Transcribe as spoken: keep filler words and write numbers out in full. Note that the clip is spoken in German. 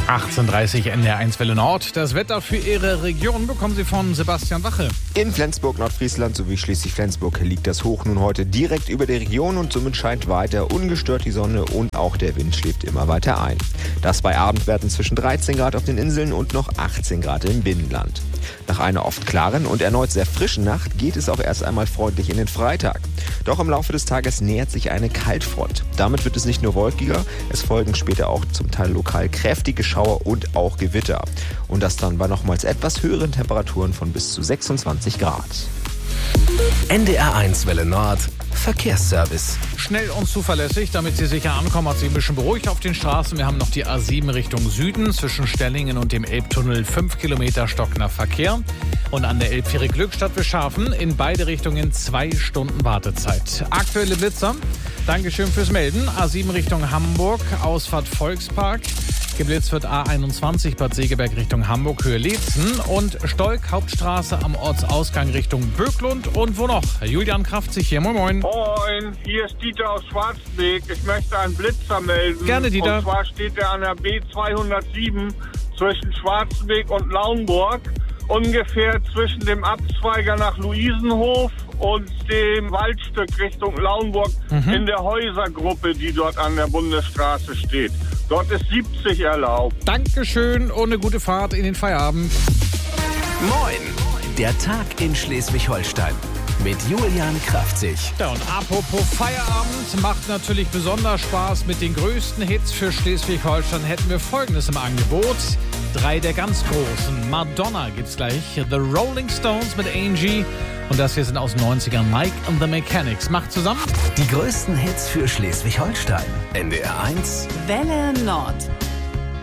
achtzehn Uhr dreißig N D R eins Welle Nord. Das Wetter für Ihre Region bekommen Sie von Sebastian Wache. In Flensburg, Nordfriesland sowie Schleswig-Flensburg liegt das Hoch nun heute direkt über der Region und somit scheint weiter ungestört die Sonne und auch der Wind schläft immer weiter ein. Das bei Abendwerten zwischen dreizehn Grad auf den Inseln und noch achtzehn Grad im Binnenland. Nach einer oft klaren und erneut sehr frischen Nacht geht es auch erst einmal freundlich in den Freitag. Doch im Laufe des Tages nähert sich eine Kaltfront. Damit wird es nicht nur wolkiger, es folgen später auch zum Teil lokal kräftige Schauer und auch Gewitter. Und das dann bei nochmals etwas höheren Temperaturen von bis zu sechsundzwanzig Grad. N D R eins Welle Nord Verkehrsservice. Schnell und zuverlässig, damit Sie sicher ankommen, hat sich ein bisschen beruhigt auf den Straßen. Wir haben noch die A sieben Richtung Süden zwischen Stellingen und dem Elbtunnel fünf Kilometer stockender Verkehr. Und an der Elbfähre Glückstadt bis Scharfen in beide Richtungen zwei Stunden Wartezeit. Aktuelle Blitzer. Dankeschön fürs Melden. A sieben Richtung Hamburg, Ausfahrt Volkspark. Geblitzt wird A einundzwanzig Bad Segeberg Richtung Hamburg, Höhe Leetzen und Stolk, Hauptstraße am Ortsausgang Richtung Böcklund. Und wo noch? Julian Kraftzig hier. Moin, moin. Moin, hier ist Dieter aus Schwarzweg. Ich möchte einen Blitzer melden. Gerne, Dieter. Und zwar steht er an der B zweihundertsieben zwischen Schwarzweg und Lauenburg. Ungefähr zwischen dem Abzweiger nach Luisenhof und dem Waldstück Richtung Lauenburg mhm. in der Häusergruppe, die dort an der Bundesstraße steht. Dort ist siebzig erlaubt. Dankeschön und eine gute Fahrt in den Feierabend. Moin, der Tag in Schleswig-Holstein mit Julian Kraftzig. Ja, und apropos Feierabend, macht natürlich besonders Spaß. Mit den größten Hits für Schleswig-Holstein hätten wir Folgendes im Angebot. Drei der ganz großen. Madonna gibt's gleich. The Rolling Stones mit Angie. Und das hier sind aus den neunzigern. Mike and the Mechanics. Macht zusammen die größten Hits für Schleswig-Holstein. N D R eins Welle Nord.